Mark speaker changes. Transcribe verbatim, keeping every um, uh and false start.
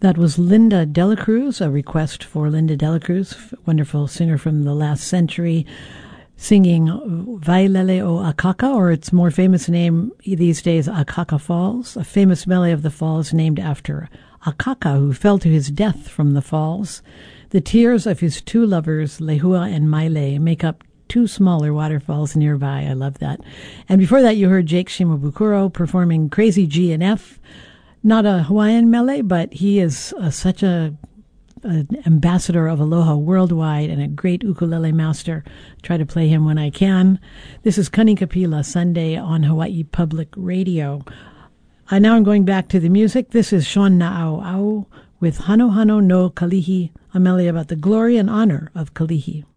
Speaker 1: That was Linda Delacruz, a request for Linda Delacruz, wonderful singer from the last century, singing Vailele o Akaka, or its more famous name these days, Akaka Falls, a famous melee of the falls named after Akaka, who fell to his death from the falls. The tears of his two lovers, Lehua and Maile, make up two smaller waterfalls nearby. I love that. And before that, you heard Jake Shimabukuro performing Crazy G and F. Not a Hawaiian mele, but he is uh, such a an ambassador of Aloha worldwide and a great ukulele master. Try to play him when I can. This is Kanikapila Sunday on Hawaii Public Radio. Uh, now I'm going back to the music. This is Sean Na'au Au with Hano Hano no Kalihi, a mele about the glory and honor of Kalihi.